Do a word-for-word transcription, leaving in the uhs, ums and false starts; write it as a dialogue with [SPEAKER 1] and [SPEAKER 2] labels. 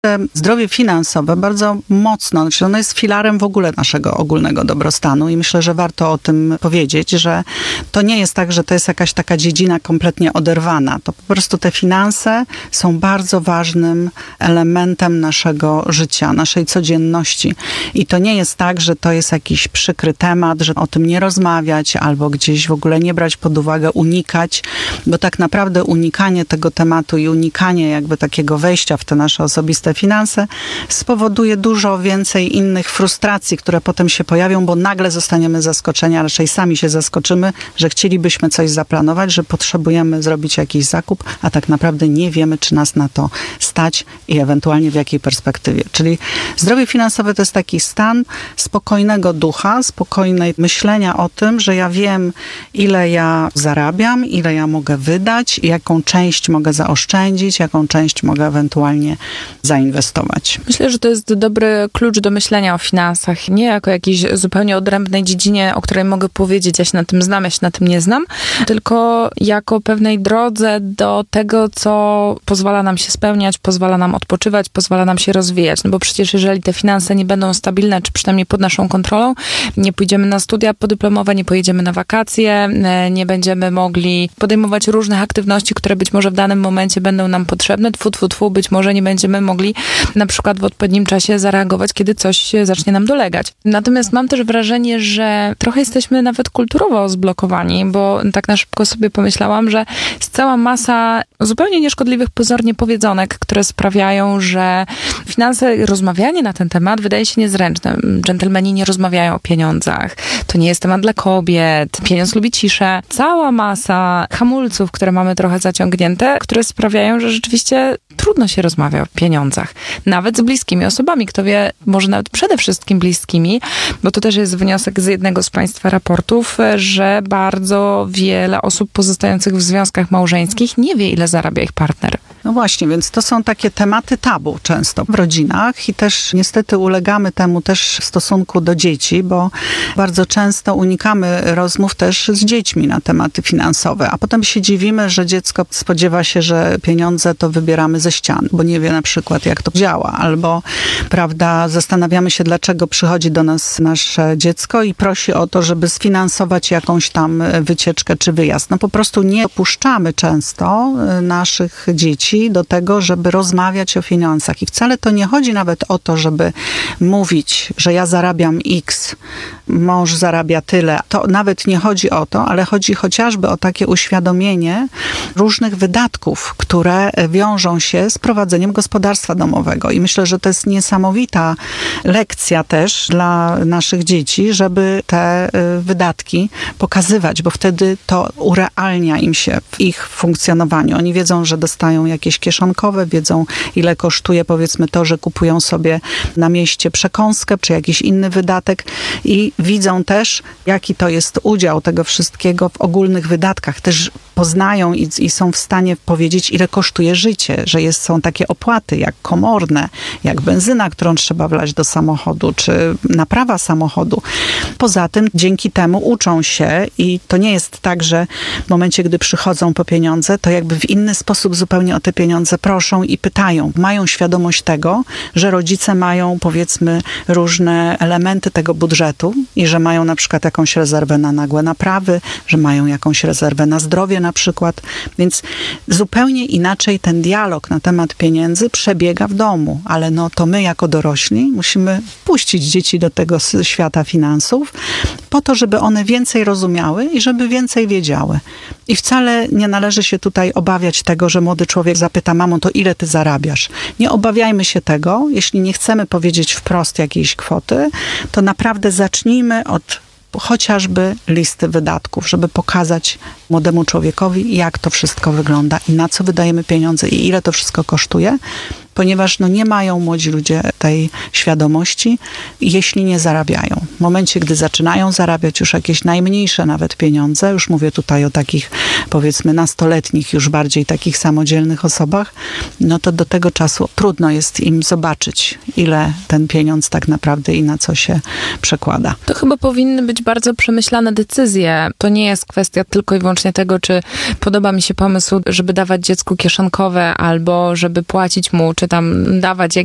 [SPEAKER 1] Zdrowie finansowe bardzo mocno, znaczy ono jest filarem w ogóle naszego ogólnego dobrostanu i myślę, że warto o tym powiedzieć, że to nie jest tak, że to jest jakaś taka dziedzina kompletnie oderwana. To po prostu te finanse są bardzo ważnym elementem naszego życia, naszej codzienności. I to nie jest tak, że to jest jakiś przykry temat, że o tym nie rozmawiać albo gdzieś w ogóle nie brać pod uwagę, unikać, bo tak naprawdę unikanie tego tematu i unikanie jakby takiego wejścia w te nasze osobiste finanse spowoduje dużo więcej innych frustracji, które potem się pojawią, bo nagle zostaniemy zaskoczeni, a raczej sami się zaskoczymy, że chcielibyśmy coś zaplanować, że potrzebujemy zrobić jakiś zakup, a tak naprawdę nie wiemy, czy nas na to stać i ewentualnie w jakiej perspektywie. Czyli zdrowie finansowe to jest taki stan spokojnego ducha, spokojnej myślenia o tym, że ja wiem, ile ja zarabiam, ile ja mogę wydać, jaką część mogę zaoszczędzić, jaką część mogę ewentualnie zainwestować.
[SPEAKER 2] Myślę, że to jest dobry klucz do myślenia o finansach. Nie jako jakiejś zupełnie odrębnej dziedzinie, o której mogę powiedzieć, ja się na tym znam, ja się na tym nie znam, tylko jako pewnej drodze do tego, co pozwala nam się spełniać, pozwala nam odpoczywać, pozwala nam się rozwijać. No bo przecież jeżeli te finanse nie będą stabilne, czy przynajmniej pod naszą kontrolą, nie pójdziemy na studia podyplomowe, nie pojedziemy na wakacje, nie będziemy mogli podejmować różnych aktywności, które być może w danym momencie będą nam potrzebne. Tfu, tfu, tfu, być może nie będziemy mogli na przykład w odpowiednim czasie zareagować, kiedy coś zacznie nam dolegać. Natomiast mam też wrażenie, że trochę jesteśmy nawet kulturowo zblokowani, bo tak na szybko sobie pomyślałam, że jest cała masa zupełnie nieszkodliwych pozornie powiedzonek, które sprawiają, że finanse, rozmawianie na ten temat wydaje się niezręczne. Dżentelmeni nie rozmawiają o pieniądzach. To nie jest temat dla kobiet. Pieniądz lubi ciszę. Cała masa hamulców, które mamy trochę zaciągnięte, które sprawiają, że rzeczywiście trudno się rozmawia o pieniądzach. Nawet z bliskimi osobami. Kto wie, może nawet przede wszystkim bliskimi, bo to też jest wniosek z jednego z państwa raportów, że bardzo wiele osób pozostających w związkach małżeńskich nie wie, ile zarabia ich partner.
[SPEAKER 1] No właśnie, więc to są takie tematy tabu często w rodzinach i też niestety ulegamy temu też w stosunku do dzieci, bo bardzo często unikamy rozmów też z dziećmi na tematy finansowe, a potem się dziwimy, że dziecko spodziewa się, że pieniądze to wybieramy ze ścian, bo nie wie na przykład, jak to działa, albo, prawda, zastanawiamy się, dlaczego przychodzi do nas nasze dziecko i prosi o to, żeby sfinansować jakąś tam wycieczkę czy wyjazd. No po prostu nie dopuszczamy często naszych dzieci do tego, żeby rozmawiać o finansach. I wcale to nie chodzi nawet o to, żeby mówić, że ja zarabiam X, mąż zarabia tyle. To nawet nie chodzi o to, ale chodzi chociażby o takie uświadomienie różnych wydatków, które wiążą się z prowadzeniem gospodarstwa domowego. I myślę, że to jest niesamowita lekcja też dla naszych dzieci, żeby te wydatki pokazywać, bo wtedy to urealnia im się w ich funkcjonowaniu. Oni wiedzą, że dostają jakieś kieszonkowe, wiedzą, ile kosztuje, powiedzmy, to, że kupują sobie na mieście przekąskę, czy jakiś inny wydatek i widzą też, jaki to jest udział tego wszystkiego w ogólnych wydatkach. Też poznają i, i są w stanie powiedzieć, ile kosztuje życie, że jest, są takie opłaty jak komorne, jak benzyna, którą trzeba wlać do samochodu, czy naprawa samochodu. Poza tym dzięki temu uczą się i to nie jest tak, że w momencie, gdy przychodzą po pieniądze, to jakby w inny sposób zupełnie o te pieniądze proszą i pytają. Mają świadomość tego, że rodzice mają, powiedzmy, różne elementy tego budżetu i że mają na przykład jakąś rezerwę na nagłe naprawy, że mają jakąś rezerwę na zdrowie na przykład. Więc zupełnie inaczej ten dialog na temat pieniędzy przebiega w domu. Ale no to my jako dorośli musimy puścić dzieci do tego świata finansów po to, żeby one więcej rozumiały i żeby więcej wiedziały. I wcale nie należy się tutaj obawiać tego, że młody człowiek zapyta: mamo, to ile ty zarabiasz? Nie obawiajmy się tego. Jeśli nie chcemy powiedzieć wprost jakiejś kwoty, to naprawdę zacznijmy od chociażby listy wydatków, żeby pokazać młodemu człowiekowi, jak to wszystko wygląda i na co wydajemy pieniądze i ile to wszystko kosztuje, ponieważ no, nie mają młodzi ludzie tej świadomości, jeśli nie zarabiają. W momencie, gdy zaczynają zarabiać już jakieś najmniejsze nawet pieniądze, już mówię tutaj o takich, powiedzmy, nastoletnich, już bardziej takich samodzielnych osobach, no to do tego czasu trudno jest im zobaczyć, ile ten pieniądz tak naprawdę i na co się przekłada.
[SPEAKER 2] To chyba powinny być bardzo przemyślane decyzje. To nie jest kwestia tylko i wyłącznie tego, czy podoba mi się pomysł, żeby dawać dziecku kieszonkowe albo żeby płacić mu, czy tam dawać